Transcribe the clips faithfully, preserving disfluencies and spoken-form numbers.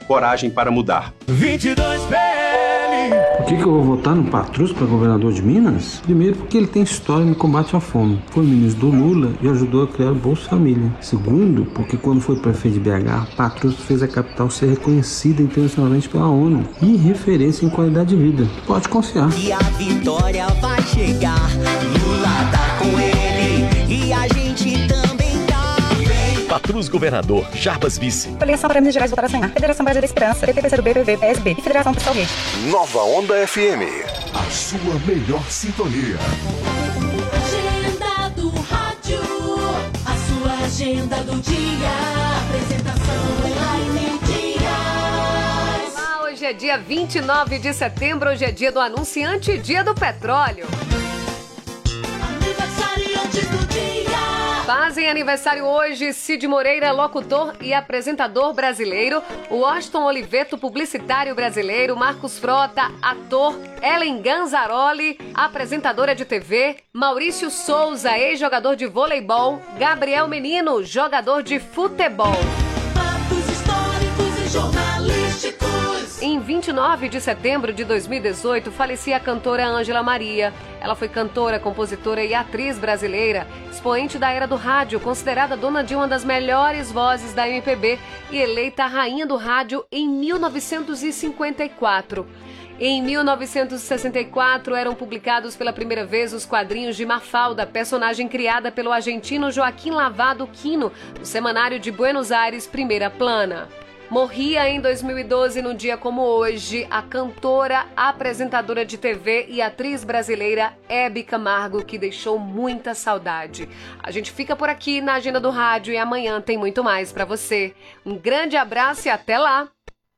coragem para mudar. vinte e dois P L. Por que, que eu vou votar no Patrus para governador de Minas? Primeiro, porque ele tem história no combate à fome. Foi ministro do Lula e ajudou a criar o Bolsa Família. Segundo, porque quando foi prefeito de B H, Patrus fez a capital ser reconhecida internacionalmente pela ONU e referência em qualidade de vida. Pode confiar. E a vitória vai chegar. Lula tá com ele e a gente também tá. Patrus governador, Jarbas vice. Coligação para Minas Gerais votar a Senhar. Federação Brasil da Esperança, P T, P C do B, P V, P S B e Federação Pessoal Gay. Nova Onda F M. A sua melhor sintonia. Agenda do rádio. A sua agenda do dia. Apresentação Elaine Dias. Olá, hoje é dia vinte e nove de setembro. Hoje é dia do anunciante, dia do petróleo. Aniversariantes do dia. Fazem aniversário hoje Cid Moreira, locutor e apresentador brasileiro, Washington Oliveto, publicitário brasileiro, Marcos Frota, ator, Ellen Ganzaroli, apresentadora de T V, Maurício Souza, ex-jogador de voleibol, Gabriel Menino, jogador de futebol. Fatos históricos e jornalísticos. Em vinte e nove de setembro de dois mil e dezoito, falecia a cantora Ângela Maria. Ela foi cantora, compositora e atriz brasileira, expoente da era do rádio, considerada dona de uma das melhores vozes da M P B e eleita rainha do rádio em mil novecentos e cinquenta e quatro. Em mil novecentos e sessenta e quatro, eram publicados pela primeira vez os quadrinhos de Mafalda, personagem criada pelo argentino Joaquim Lavado Quino, no semanário de Buenos Aires, Primeira Plana. Morria em dois mil e doze, num dia como hoje, a cantora, apresentadora de T V e atriz brasileira Hebe Camargo, que deixou muita saudade. A gente fica por aqui na Agenda do Rádio e amanhã tem muito mais pra você. Um grande abraço e até lá!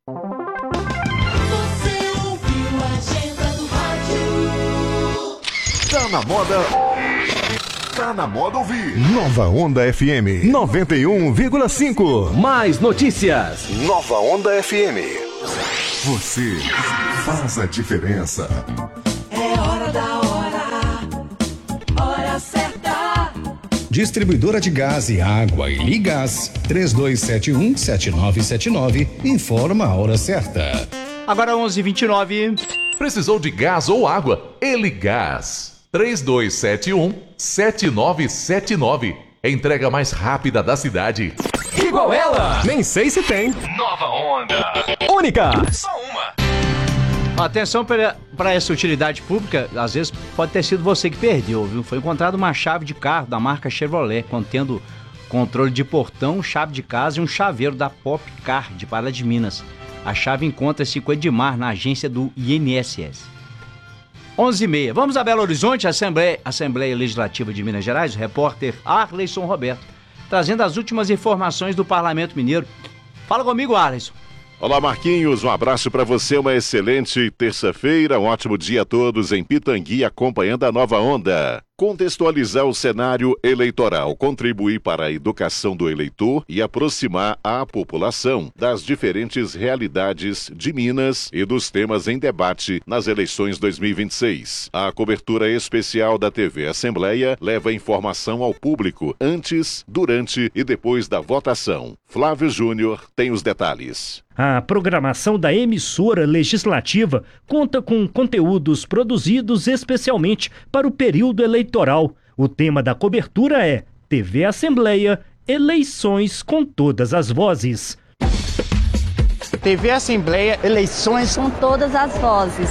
Você ouviu a Agenda do Rádio. Tá na moda. Tá na moda ouvir. Nova Onda F M noventa e um vírgula cinco. Mais notícias. Nova Onda F M. Você faz a diferença. É hora da hora. Hora certa. Distribuidora de gás e água e Ligás. três dois sete um, sete nove sete nove. Informa a hora certa. Agora onze e vinte e nove. Precisou de gás ou água? Eligás. três dois sete um, sete nove sete nove. Entrega mais rápida da cidade. Igual ela! Nem sei se tem. Nova Onda. Única! Só uma. Atenção para essa utilidade pública, às vezes pode ter sido você que perdeu, viu? Foi encontrada uma chave de carro da marca Chevrolet, contendo controle de portão, chave de casa e um chaveiro da Pop Car de Pará de Minas. A chave encontra-se em Edmar, na agência do I N S S. onze e meia. Vamos a Belo Horizonte, Assembleia, Assembleia Legislativa de Minas Gerais, o repórter Arleison Roberto, trazendo as últimas informações do Parlamento Mineiro. Fala comigo, Arleison. Olá, Marquinhos, um abraço para você, uma excelente terça-feira, um ótimo dia a todos em Pitangui, acompanhando a Nova Onda. Contextualizar o cenário eleitoral, contribuir para a educação do eleitor e aproximar a população das diferentes realidades de Minas e dos temas em debate nas eleições dois mil e vinte e seis. A cobertura especial da T V Assembleia leva informação ao público antes, durante e depois da votação. Flávio Júnior tem os detalhes. A programação da emissora legislativa conta com conteúdos produzidos especialmente para o período eleitoral. O tema da cobertura é T V Assembleia, eleições com todas as vozes. T V Assembleia, eleições com todas as vozes.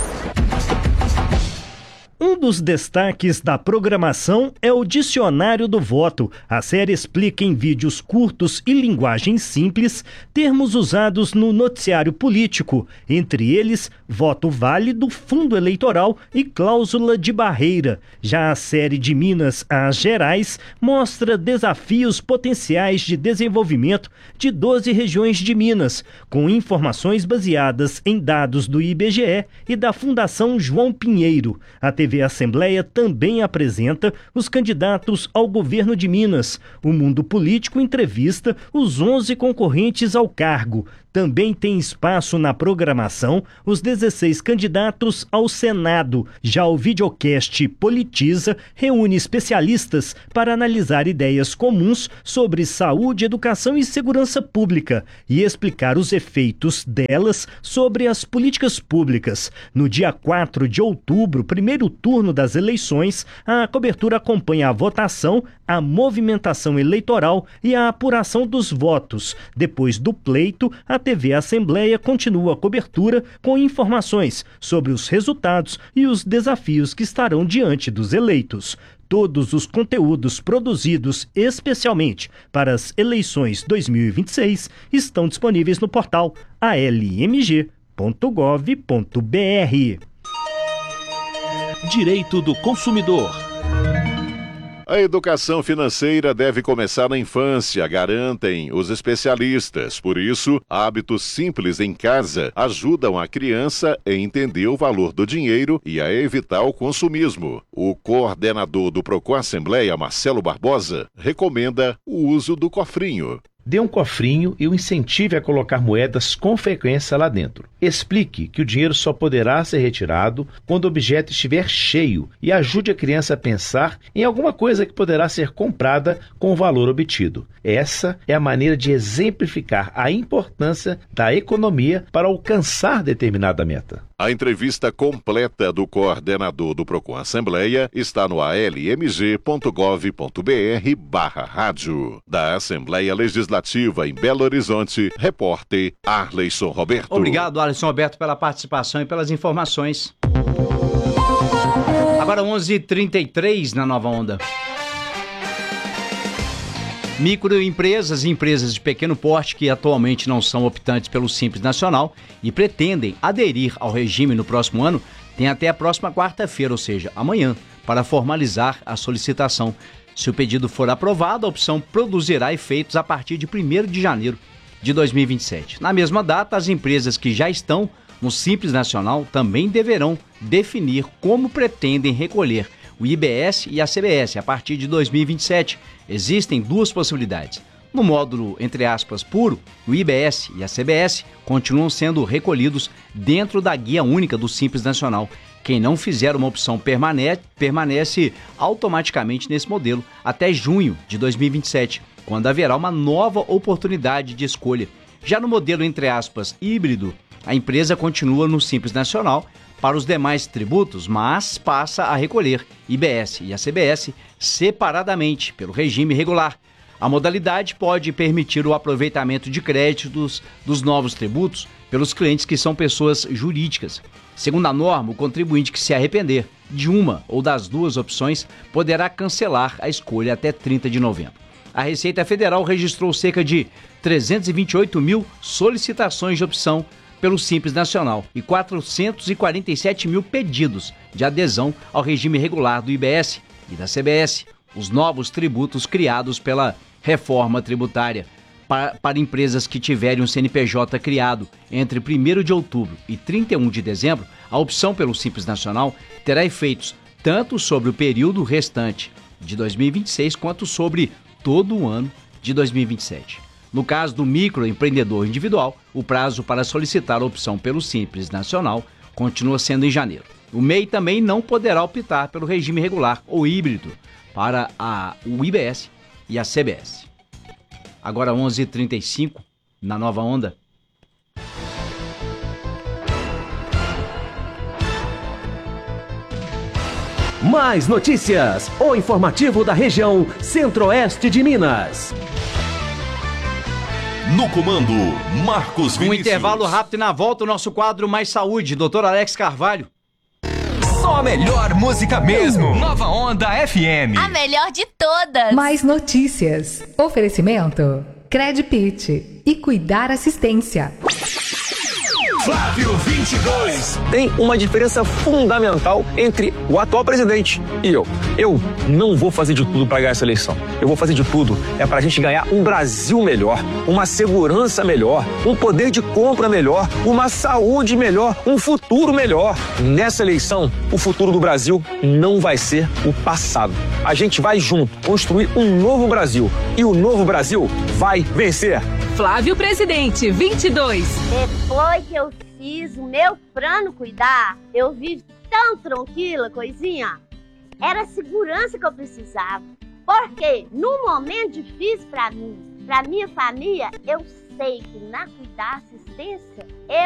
Um dos destaques da programação é o Dicionário do Voto. A série explica em vídeos curtos e linguagem simples termos usados no noticiário político, entre eles voto válido, fundo eleitoral e cláusula de barreira. Já a série de Minas às Gerais mostra desafios potenciais de desenvolvimento de doze regiões de Minas, com informações baseadas em dados do I B G E e da Fundação João Pinheiro. A T V Assembleia também apresenta os candidatos ao governo de Minas. O Mundo Político entrevista os onze concorrentes ao cargo. Também tem espaço na programação os dezesseis candidatos ao Senado. Já o videocast Politiza reúne especialistas para analisar ideias comuns sobre saúde, educação e segurança pública e explicar os efeitos delas sobre as políticas públicas. No dia quatro de outubro, primeiro turno das eleições, a cobertura acompanha a votação, a movimentação eleitoral e a apuração dos votos. Depois do pleito, a T V Assembleia continua a cobertura com informações sobre os resultados e os desafios que estarão diante dos eleitos. Todos os conteúdos produzidos especialmente para as eleições dois mil e vinte e seis estão disponíveis no portal a l m g ponto gov ponto b r. Direito do consumidor. A educação financeira deve começar na infância, garantem os especialistas. Por isso, hábitos simples em casa ajudam a criança a entender o valor do dinheiro e a evitar o consumismo. O coordenador do Procon Assembleia, Marcelo Barbosa, recomenda o uso do cofrinho. Dê um cofrinho e o incentive a colocar moedas com frequência lá dentro. Explique que o dinheiro só poderá ser retirado quando o objeto estiver cheio e ajude a criança a pensar em alguma coisa que poderá ser comprada com o valor obtido. Essa é a maneira de exemplificar a importância da economia para alcançar determinada meta. A entrevista completa do coordenador do Procon Assembleia está no a l m g ponto gov ponto b r barra rádio. Da Assembleia Legislativa em Belo Horizonte, repórter Arleison Roberto. Obrigado, Arleison Roberto, pela participação e pelas informações. Agora onze e trinta e três na Nova Onda. Microempresas e empresas de pequeno porte que atualmente não são optantes pelo Simples Nacional e pretendem aderir ao regime no próximo ano, têm até a próxima quarta-feira, ou seja, amanhã, para formalizar a solicitação. Se o pedido for aprovado, a opção produzirá efeitos a partir de primeiro de janeiro de dois mil e vinte e sete. Na mesma data, as empresas que já estão no Simples Nacional também deverão definir como pretendem recolher o I B S e a C B S a partir de dois mil e vinte e sete. Existem duas possibilidades. No módulo, entre aspas, puro, o I B S e a C B S continuam sendo recolhidos dentro da guia única do Simples Nacional. Quem não fizer uma opção permanece, permanece automaticamente nesse modelo até junho de dois mil e vinte e sete, quando haverá uma nova oportunidade de escolha. Já no modelo, entre aspas, híbrido, a empresa continua no Simples Nacional para os demais tributos, mas passa a recolher I B S e a C B S separadamente pelo regime regular. A modalidade pode permitir o aproveitamento de créditos dos novos tributos pelos clientes que são pessoas jurídicas. Segundo a norma, o contribuinte que se arrepender de uma ou das duas opções poderá cancelar a escolha até trinta de novembro. A Receita Federal registrou cerca de trezentos e vinte e oito mil solicitações de opção pelo Simples Nacional e quatrocentos e quarenta e sete mil pedidos de adesão ao regime regular do I B S e da C B S, os novos tributos criados pela reforma tributária. Para, para empresas que tiverem um C N P J criado entre primeiro de outubro e trinta e um de dezembro, a opção pelo Simples Nacional terá efeitos tanto sobre o período restante de dois mil e vinte e seis quanto sobre todo o ano de dois mil e vinte e sete. No caso do microempreendedor individual, o prazo para solicitar a opção pelo Simples Nacional continua sendo em janeiro. O M E I também não poderá optar pelo regime regular ou híbrido para a, o I B S e a C B S. Agora onze e trinta e cinco na Nova Onda. Mais notícias. O informativo da região Centro-Oeste de Minas. No comando, Marcos Vinícius. Um intervalo rápido e na volta o nosso quadro Mais Saúde, doutor Alex Carvalho. Só a melhor música mesmo. Nova Onda F M. A melhor de todas. Mais notícias. Oferecimento. Credpit e Cuidar Assistência. Flávio vinte e dois. Tem uma diferença fundamental entre o atual presidente e eu. Eu não vou fazer de tudo para ganhar essa eleição. Eu vou fazer de tudo é para a gente ganhar um Brasil melhor, uma segurança melhor, um poder de compra melhor, uma saúde melhor, um futuro melhor. Nessa eleição, o futuro do Brasil não vai ser o passado. A gente vai junto construir um novo Brasil e o novo Brasil vai vencer. Flávio Presidente, vinte e dois. Depois que eu fiz o meu plano cuidar, eu vivo tão tranquila, coisinha. Era a segurança que eu precisava. Porque num momento difícil para mim, para minha família, eu sei que na cuidar assistência, eu